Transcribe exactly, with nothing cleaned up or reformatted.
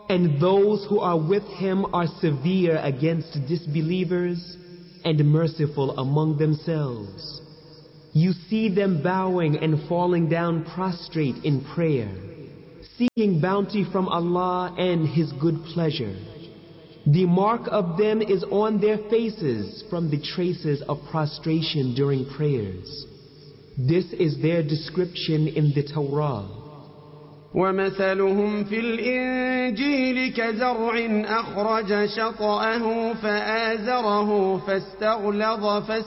And those who are with him are severe against disbelievers and merciful among themselves. You see them bowing and falling down prostrate in prayer, seeking bounty from Allah and His good pleasure. The mark of them is on their faces from the traces of prostration during prayers. This is their description in the Torah. وَمَثَلُهُمْ فِي الْإِنْجِيلِ كَزَرْعٍ أَخْرَجَ شَطْأَهُ فَآزَرَهُ فَاسْتَغْلَظَ